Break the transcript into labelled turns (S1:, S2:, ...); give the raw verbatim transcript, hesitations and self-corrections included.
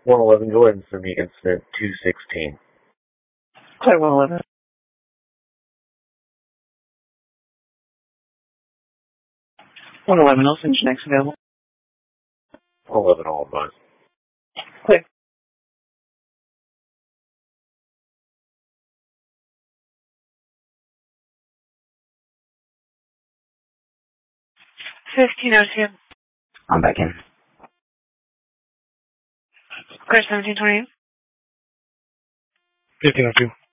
S1: one eleven, go ahead and send me incident two sixteen.
S2: Clear one eleven. one eleven, I'll send you next available.
S1: one eleven, all advised.
S2: Clear. fifteen oh two.
S3: I'm back in.
S2: Clear seventeen twenty-eight.
S4: fifteen oh two.